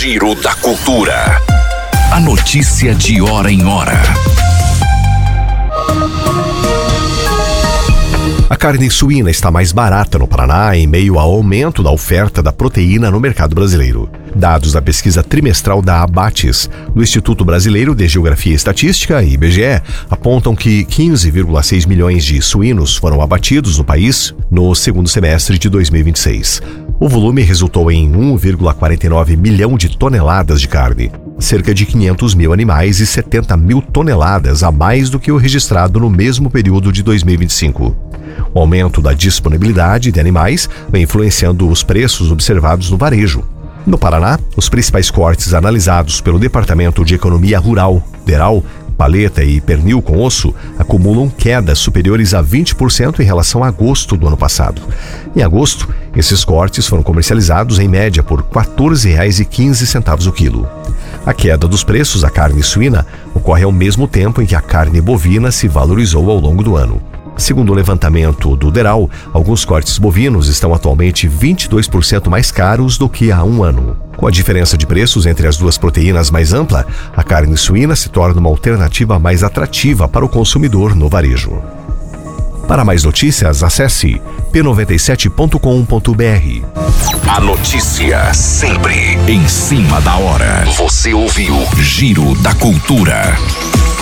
Giro da Cultura. A notícia de hora em hora. A carne suína está mais barata no Paraná em meio ao aumento da oferta da proteína no mercado brasileiro. Dados da pesquisa trimestral da Abates, do Instituto Brasileiro de Geografia e Estatística, IBGE, apontam que 15,6 milhões de suínos foram abatidos no país no segundo semestre de 2026. O volume resultou em 1,49 milhão de toneladas de carne, cerca de 500 mil animais e 70 mil toneladas a mais do que o registrado no mesmo período de 2025. O aumento da disponibilidade de animais vem influenciando os preços observados no varejo. No Paraná, os principais cortes analisados pelo Departamento de Economia Rural, DERAL, paleta e pernil com osso, acumulam quedas superiores a 20% em relação a agosto do ano passado. Em agosto, esses cortes foram comercializados em média por R$ 14,15 o quilo. A queda dos preços da carne suína ocorre ao mesmo tempo em que a carne bovina se valorizou ao longo do ano. Segundo o levantamento do DERAL, alguns cortes bovinos estão atualmente 22% mais caros do que há um ano. Com a diferença de preços entre as duas proteínas mais ampla, a carne suína se torna uma alternativa mais atrativa para o consumidor no varejo. Para mais notícias, acesse p97.com.br. A notícia sempre em cima da hora. Você ouviu Giro da Cultura.